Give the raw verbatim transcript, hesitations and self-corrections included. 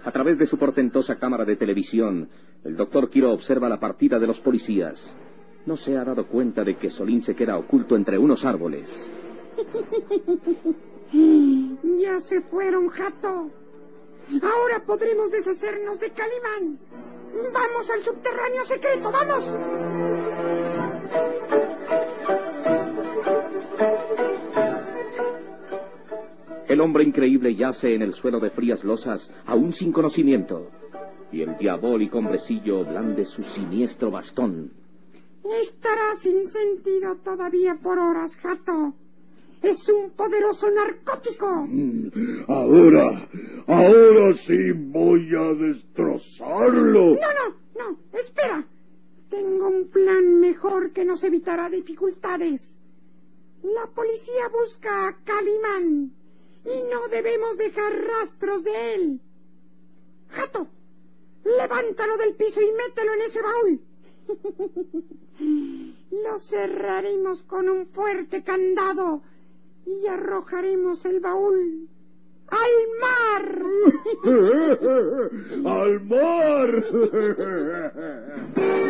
A través de su portentosa cámara de televisión, el doctor Quiro observa la partida de los policías. No se ha dado cuenta de que Solín se queda oculto entre unos árboles. Ya se fueron, Jato. Ahora podremos deshacernos de Calimán. ¡Vamos al subterráneo secreto! ¡Vamos! El hombre increíble yace en el suelo de frías losas, aún sin conocimiento. Y el diabólico hombrecillo blande su siniestro bastón. Estará sin sentido todavía por horas, Jato. Es un poderoso narcótico. Ahora, ahora sí voy a destrozarlo. No, no, no, espera. Tengo un plan mejor que nos evitará dificultades. La policía busca a Calimán y no debemos dejar rastros de él. Jato, levántalo del piso y mételo en ese baúl. Lo cerraremos con un fuerte candado y arrojaremos el baúl al mar. ¡Al mar!